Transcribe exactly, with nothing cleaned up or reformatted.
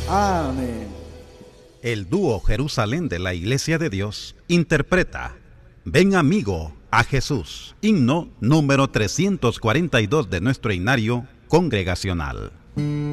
Amén. El dúo Jerusalén de la Iglesia de Dios interpreta Ven amigo a Jesús, himno número trescientos cuarenta y dos de nuestro himnario congregacional.